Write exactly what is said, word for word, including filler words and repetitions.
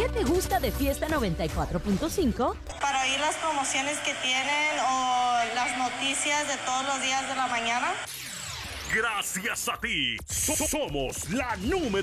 ¿Qué te gusta de Fiesta noventa y cuatro punto cinco? Para oír las promociones que tienen o las noticias de todos los días de la mañana. Gracias a ti, so- somos la número